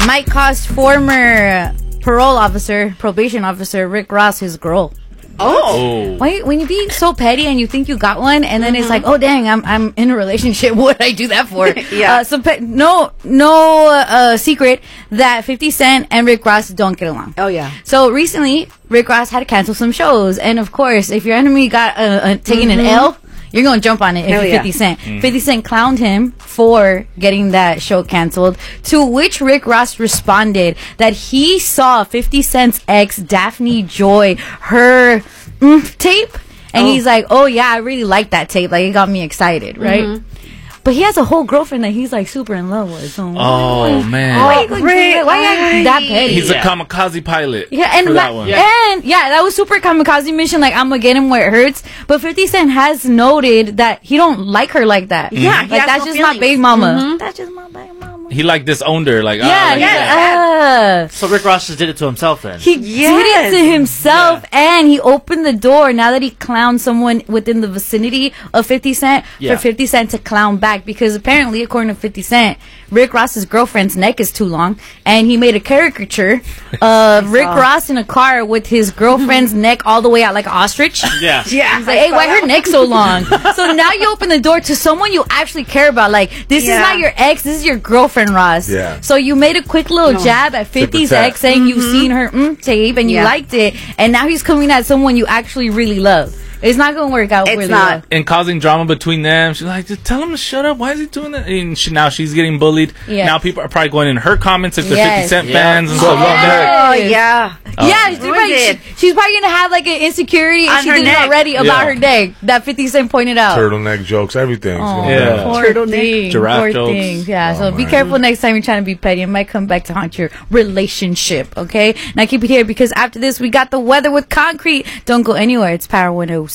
might cost former probation officer Rick Ross his girl. Oh. Why, when you're being so petty and you think you got one, and then it's like, oh dang, I'm in a relationship. What would I do that for? Yeah. No secret that 50 Cent and Rick Ross don't get along. Oh yeah. So recently, Rick Ross had to cancel some shows, and of course, if your enemy got taking an L, you're gonna jump on it. If you're 50 Cent. 50 Cent clowned him for getting that show canceled, to which Rick Ross responded that he saw 50 Cent's ex, Daphne Joy, her tape, and he's like, oh yeah, I really like that tape. Like, it got me excited, right? But he has a whole girlfriend that he's like super in love with. So man. why you that petty? He's a kamikaze pilot. Yeah, and that was super kamikaze mission. Like, I'm gonna get him where it hurts. But 50 Cent has noted that he don't like her like that. Yeah, like that's just my baby mama. That's just my baby mama. He like disowned her. Like, So Rick Ross just did it to himself then. He did it to himself, and he opened the door. Now that he clowned someone within the vicinity of 50 Cent, for 50 Cent to clown back, because apparently, according to 50 Cent, Rick Ross's girlfriend's neck is too long, and he made a caricature of Rick Ross in a car with his girlfriend's neck all the way out like an ostrich. Yeah. He's like, hey, why her neck so long? So now you open the door to someone you actually care about. Like, this is not your ex, this is your girlfriend, Ross. Yeah. So you made a quick little jab at 50's ex, saying you've seen her tape and you liked it, and now he's coming at someone you actually really love. It's not going to work out really well. And causing drama between them. She's like, just tell him to shut up. Why is he doing that? And now she's getting bullied. Yes. Now people are probably going in her comments if they're 50 Cent fans and stuff like Oh that. yeah. She's probably going to have like an insecurity if she her didn't neck. already about her neck that 50 Cent pointed out. Turtleneck jokes, everything. Poor thing. Giraffe Poor jokes. thing. Yeah, so be man. careful next time you're trying to be petty. It might come back to haunt your relationship, okay? Now keep it here, because after this, we got the weather with Concrete. Don't go anywhere. It's Power 106.